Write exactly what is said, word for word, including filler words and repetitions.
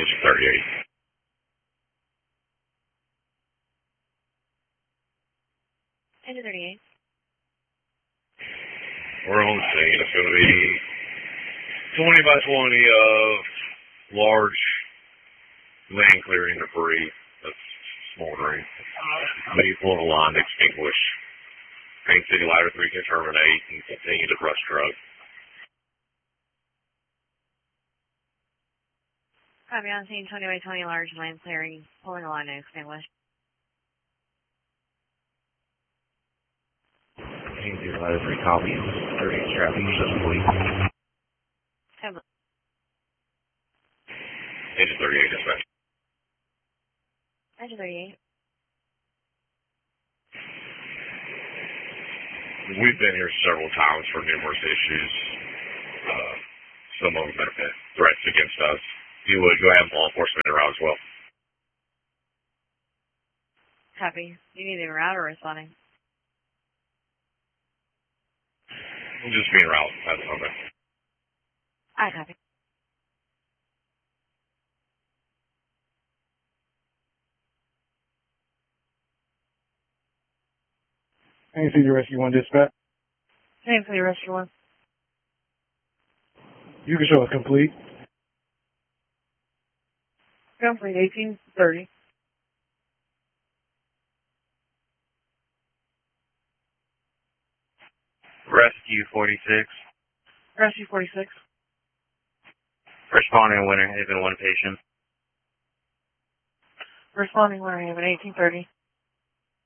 Engine thirty-eight. Engine thirty-eight. We're on the scene. It's going to be twenty by twenty of large land clearing debris that's smoldering. Maybe pull the line to extinguish. Paint City Ladder three can terminate and continue to brush truck. Copy on scene, twenty by twenty large land clearing, pulling a line to extinguish. Paint City Ladder three copy. thirty-eight traffic, just police. Engine thirty-eight dispatch. Engine thirty-eight. We've been here several times for numerous issues. Uh, some of them have been threats against us. If you would, go ahead and law enforcement around as well. Copy. You need a route or responding? We'll just be en route. That's okay. I copy. Paint City Rescue one dispatch. Same for the rescue one. You can show us complete. Complete eighteen thirty. Rescue forty-six. Rescue forty-six. Responding Winter Haven, one patient. Responding Winter Haven, eighteen thirty.